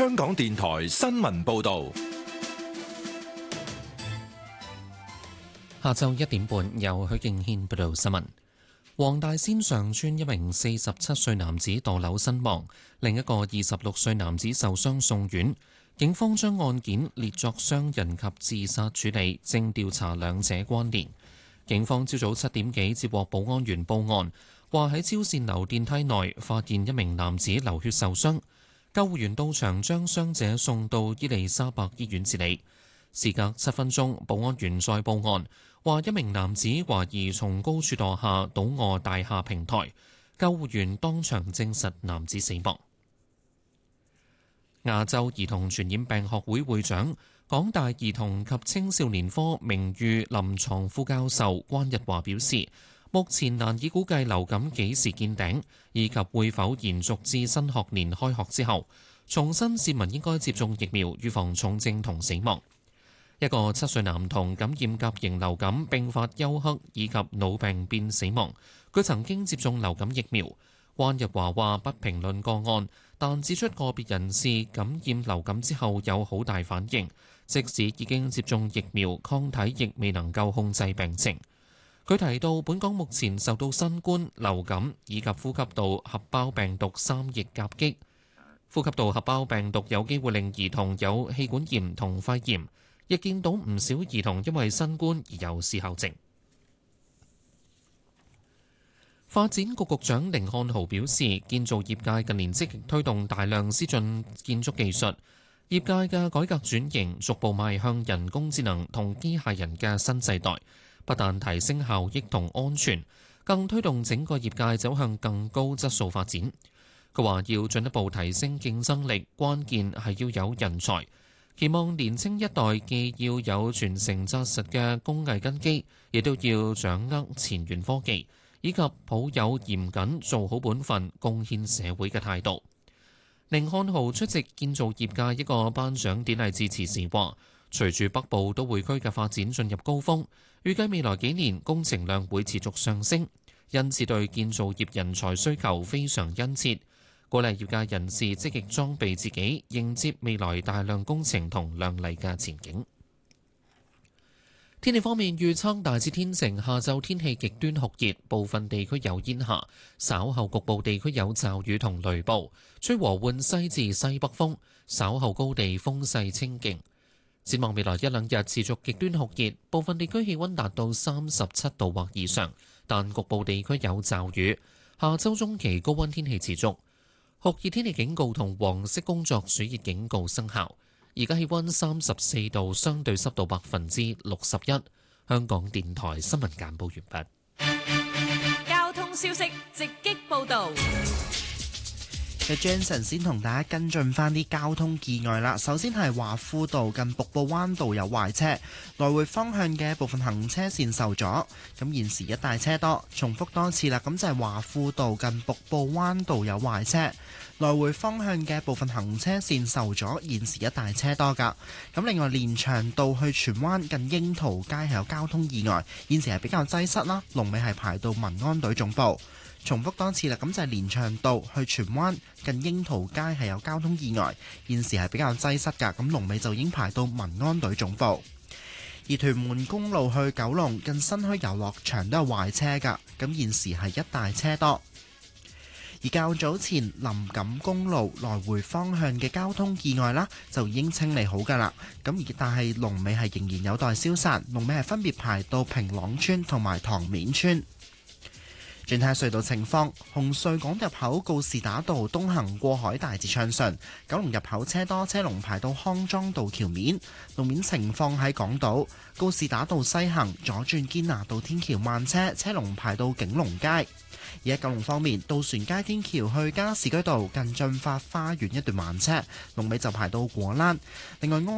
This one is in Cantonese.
香港電台新聞報道。 下晝1點半，由許敬軒報道新聞。黃大仙上村一名47歲男子墮樓身亡，另一個26歲男子受傷送院。警方將案件列作傷人及自殺處理，正調查兩者關聯。警方朝早7點幾接獲保安員報案，話喺超線樓電梯內發現一名男子流血受傷。救護員到場將傷者送到伊利沙伯醫院治理。事隔7分鐘，保安員再報案，話一名男子懷疑從高處墮下，倒臥大廈平台。救護員當場證實男子死亡。亞洲兒童傳染病學會會長、港大兒童及青少年科名譽臨床副教授關日華表示，目前難以估計流感幾時見頂，以及會否延續至新學年開學之後。重申市民應該接種疫苗，預防重症同死亡。一個7歲男童感染甲型流感並發休克以及腦病變死亡，佢曾經接種流感疫苗。關日華話不評論個案，但指出個別人士感染流感之後有好大反應，即使已經接種疫苗，抗體亦未能夠控制病情。佢提到，本港目前受到新冠、流感以及呼吸道合胞病毒3疫夾擊。呼吸道合胞病毒有機會令兒童有氣管炎同肺炎，亦見到唔少兒童因為新冠而有思考症。發展局局長甯漢豪表示，建造業界近年積極推動大量先進建築技術，業界嘅改革轉型逐步邁向人工智能同機械人嘅新世代，不但提升效益同安全，更推動整個業界走向更高質素發展。佢話要進一步提升競爭力，關鍵係要有人才。期望年青一代既要有傳承紮實嘅工藝根基，亦都要掌握前沿科技，以及抱有嚴謹做好本分、貢獻社會嘅態度。甯漢豪出席建造業界一個頒獎典禮致辭時話，隨住北部都會區嘅發展進入高峰，預計未來幾年工程量會持續上升，因此對建造業人才需求非常殷切。鼓勵業界人士積極裝備自己，迎接未來大量工程同亮麗嘅前景。天氣方面預測大致天晴，下晝天氣極端酷熱，部分地區有煙霞，稍後局部地區有驟雨同雷暴，吹和緩西至西北風，稍後高地風勢清勁。展望未來一兩日持續極端酷熱，部分地區氣溫達到37度或以上，但局部地區有驟雨。下週中期高溫天氣持續。酷熱天氣警告同黃色工作暑熱警告生效。而家氣溫34度，相對濕度61%。香港電台新聞簡報完畢。交通消息直擊報導。 Jason 先同大家跟進翻啲交通意外啦。首先係華富道近瀑布灣道有壞車，來回方向嘅部分行車線受阻，咁現時一帶車多。重複多次啦，咁就係華富道近瀑布灣道有壞車，來回方向嘅部分行車線受阻，現時一帶車多㗎。咁另外連翔道去荃灣近櫻桃街係有交通意外，現時係比較擠塞啦，龍尾係排到民安隊總部。重複多次啦，咁就係連翔道去荃灣近櫻桃街係有交通意外，現時係比較擠塞㗎，咁龍尾就已經排到民安隊總部。而屯門公路去九龍近新墟遊樂場都有壞車㗎，咁現時係一大車多。而較早前林錦公路來回方向嘅交通意外啦，就已經清理好㗎啦，咁但係龍尾係仍然有待消散，龍尾係分別排到平朗村同埋塘面村。轉睇隧道情況，紅隧港入口告士打道東行過海大致暢順，九龍入口車多，車龍排到康莊道橋面。路面情況喺港島告士打道西行左轉堅拿道天橋慢車，車龍排到景隆街。而喺九龍方面，渡船街天橋去加士居道近駿發花園一段慢車，龍尾就排到果欄。另外